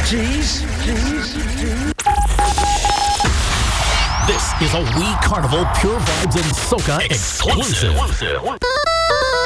Jeez. This is a We Carnival Pure Vibes and Soca exclusive.